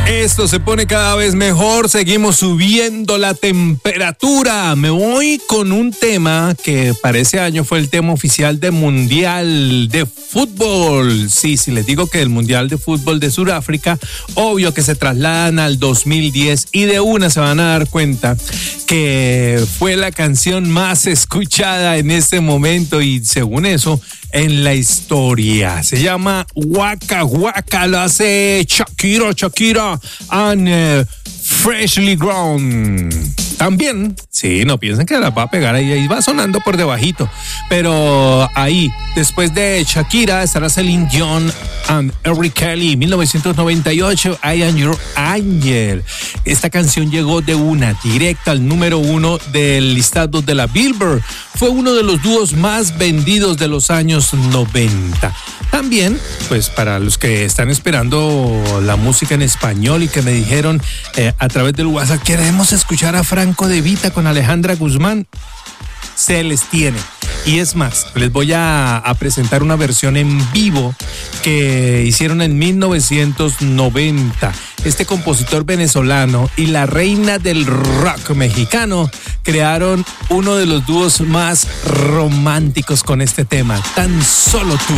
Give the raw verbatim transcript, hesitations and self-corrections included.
Esto se pone cada vez mejor, seguimos subiendo la temperatura. Me voy con un tema que para ese año fue el tema oficial del Mundial de Fútbol. Sí, si les digo que el Mundial de Fútbol de Sudáfrica, obvio que se trasladan al dos mil diez y de una se van a dar cuenta que fue la canción más escuchada en este momento y según eso, en la historia. Se llama Waka Waka, lo hace Shakira, Shakira and uh, Freshly Grown. También, sí, no piensen que la va a pegar ahí, ahí va sonando por debajito. Pero ahí, después de Shakira, estará Celine Dion and Eric Kelly, mil novecientos noventa y ocho, I Am Your Angel. Esta canción llegó de una, directa al número uno del listado de la Billboard. Fue uno de los dúos más vendidos de los años noventa. También, pues para los que están esperando la música en español y que me dijeron eh, a través del WhatsApp, queremos escuchar a Franco De Vita con Alejandra Guzmán, se les tiene. Y es más, les voy a, a presentar una versión en vivo que hicieron en mil novecientos noventa. Este compositor venezolano y la reina del rock mexicano crearon uno de los dúos más románticos con este tema, Tan Solo Tú.